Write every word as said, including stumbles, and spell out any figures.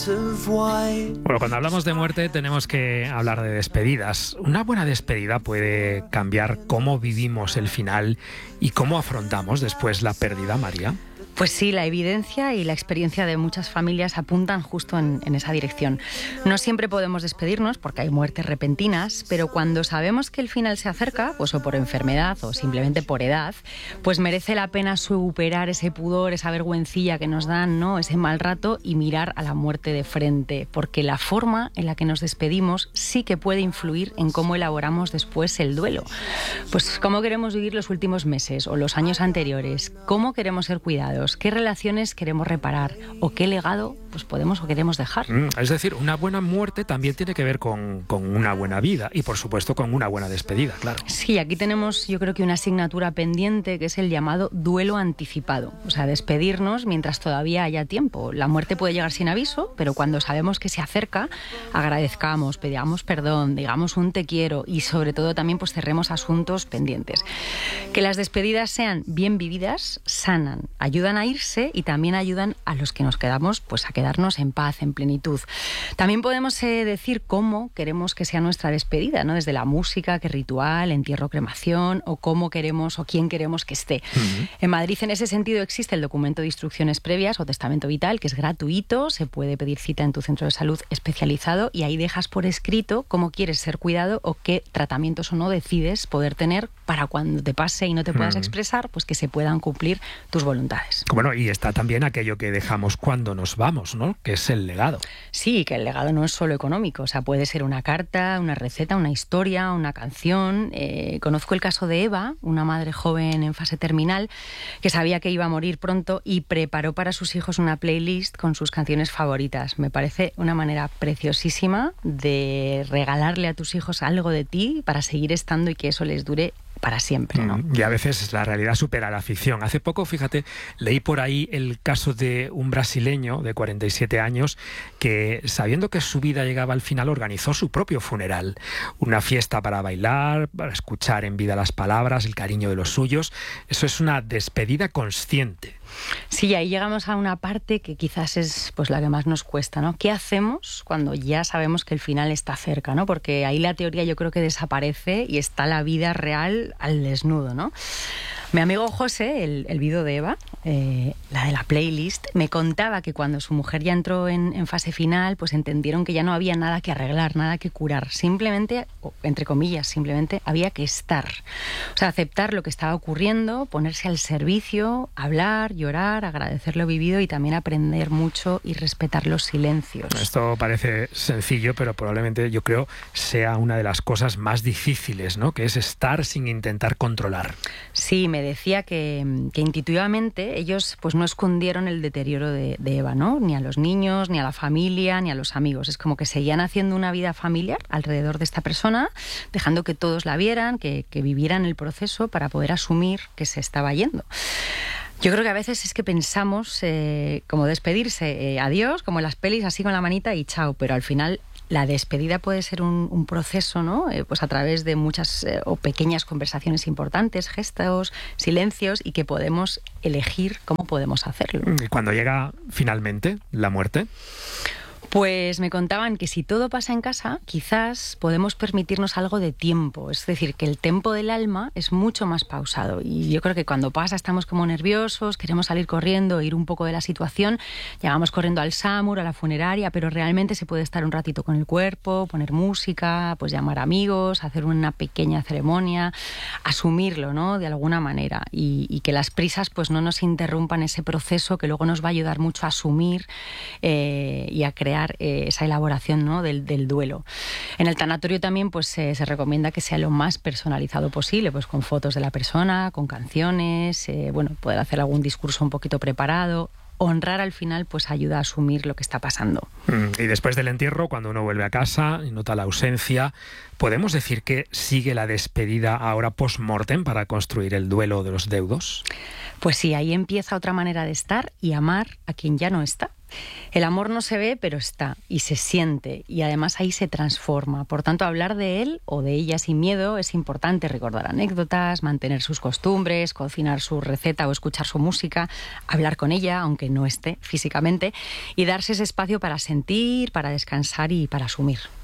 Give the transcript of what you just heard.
Bueno, cuando hablamos de muerte tenemos que hablar de despedidas. Una buena despedida puede cambiar cómo vivimos el final y cómo afrontamos después la pérdida, María. Pues sí, la evidencia y la experiencia de muchas familias apuntan justo en, en esa dirección. No siempre podemos despedirnos porque hay muertes repentinas, pero cuando sabemos que el final se acerca, pues o por enfermedad o simplemente por edad, pues merece la pena superar ese pudor, esa vergüencilla que nos dan, ¿no? Ese mal rato y mirar a la muerte de frente, porque la forma en la que nos despedimos sí que puede influir en cómo elaboramos después el duelo. Pues cómo queremos vivir los últimos meses o los años anteriores, cómo queremos ser cuidados, qué relaciones queremos reparar o qué legado pues podemos o queremos dejar. Mm, es decir, una buena muerte también tiene que ver con, con una buena vida y, por supuesto, con una buena despedida, claro. Sí, aquí tenemos yo creo que una asignatura pendiente que es el llamado duelo anticipado. O sea, despedirnos mientras todavía haya tiempo. La muerte puede llegar sin aviso, pero cuando sabemos que se acerca, agradezcamos, pedamos perdón, digamos un te quiero y sobre todo también pues cerremos asuntos pendientes. Que las despedidas sean bien vividas, sanan, ayudan a irse y también ayudan a los que nos quedamos pues a quedarnos en paz, en plenitud. También podemos eh, decir cómo queremos que sea nuestra despedida, ¿no? Desde la música, qué ritual, entierro, cremación o cómo queremos o quién queremos que esté. Uh-huh. En Madrid en ese sentido existe el documento de instrucciones previas o testamento vital que es gratuito, se puede pedir cita en tu centro de salud especializado y ahí dejas por escrito cómo quieres ser cuidado o qué tratamientos o no decides poder tener para cuando te pase y no te puedas uh-huh. expresar, pues que se puedan cumplir tus voluntades. Bueno, y está también aquello que dejamos cuando nos vamos, ¿no? Que es el legado. Sí, que el legado no es solo económico, o sea, puede ser una carta, una receta, una historia, una canción. Eh, conozco el caso de Eva, una madre joven en fase terminal, que sabía que iba a morir pronto y preparó para sus hijos una playlist con sus canciones favoritas. Me parece una manera preciosísima de regalarle a tus hijos algo de ti para seguir estando y que eso les dure para siempre, ¿no? Y a veces la realidad supera la ficción. Hace poco, fíjate, leí por ahí el caso de un brasileño de cuarenta y siete años que, sabiendo que su vida llegaba al final, organizó su propio funeral. Una fiesta para bailar, para escuchar en vida las palabras, el cariño de los suyos. Eso es una despedida consciente. Sí, ahí llegamos a una parte que quizás es pues la que más nos cuesta, ¿no? ¿Qué hacemos cuando ya sabemos que el final está cerca, ¿no? Porque ahí la teoría yo creo que desaparece y está la vida real al desnudo, ¿no? Mi amigo José, el, el viudo de Eva, eh, la de la playlist, me contaba que cuando su mujer ya entró en, en fase final, pues entendieron que ya no había nada que arreglar, nada que curar. Simplemente, entre comillas, simplemente había que estar. O sea, aceptar lo que estaba ocurriendo, ponerse al servicio, hablar, llorar, agradecer lo vivido y también aprender mucho y respetar los silencios. Esto parece sencillo, pero probablemente yo creo sea una de las cosas más difíciles, ¿no? Que es estar sin intentar controlar. Sí, me decía que, que intuitivamente ellos pues no escondieron el deterioro de, de Eva, ¿no? Ni a los niños, ni a la familia, ni a los amigos. Es como que seguían haciendo una vida familiar alrededor de esta persona, dejando que todos la vieran, que, que vivieran el proceso para poder asumir que se estaba yendo. Yo creo que a veces es que pensamos eh, como despedirse, eh, adiós, como en las pelis, así con la manita y chao, pero al final la despedida puede ser un, un proceso, ¿no? Eh, pues a través de muchas eh, o pequeñas conversaciones importantes, gestos, silencios y que podemos elegir cómo podemos hacerlo. ¿Y cuando llega finalmente la muerte? Pues me contaban que si todo pasa en casa, quizás podemos permitirnos algo de tiempo. Es decir, que el tempo del alma es mucho más pausado. Y yo creo que cuando pasa estamos como nerviosos, queremos salir corriendo, ir un poco de la situación, llegamos corriendo al SAMUR, a la funeraria, pero realmente se puede estar un ratito con el cuerpo, poner música, pues llamar amigos, hacer una pequeña ceremonia, asumirlo, ¿no? De alguna manera. Y, y que las prisas pues no nos interrumpan ese proceso que luego nos va a ayudar mucho a asumir eh, y a crear Eh, esa elaboración, ¿no? del, del duelo. En el tanatorio también pues, eh, se recomienda que sea lo más personalizado posible, pues con fotos de la persona, con canciones, eh, bueno, poder hacer algún discurso un poquito preparado. Honrar al final pues ayuda a asumir lo que está pasando. Y después del entierro, cuando uno vuelve a casa y nota la ausencia, ¿podemos decir que sigue la despedida ahora post-mortem para construir el duelo de los deudos? Pues sí, ahí empieza otra manera de estar y amar a quien ya no está. El amor no se ve, pero está y se siente, y además ahí se transforma. Por tanto, hablar de él o de ella sin miedo es importante. Recordar anécdotas, mantener sus costumbres, cocinar su receta o escuchar su música, hablar con ella, aunque no esté físicamente, y darse ese espacio para sentir, para descansar y para asumir.